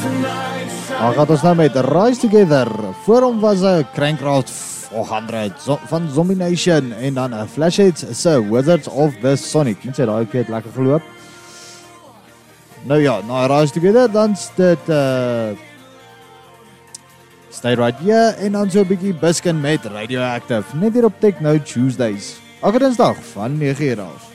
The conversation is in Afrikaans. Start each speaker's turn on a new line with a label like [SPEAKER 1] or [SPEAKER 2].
[SPEAKER 1] Dan gaan ons nou met Rise Together. Voor hom was 'n Crankraft 400 van Zombie Nation en dan 'n Flashheads se Wizards of the Sonic. Moet sê daai keer het lekker geloop. Nou ja, na Rise Together dan's dit Stay Right Here en dan so 'n bietjie Biskin met Radioactive net hier op Techno Tuesdays. Elke Dinsdag van 9:00 af.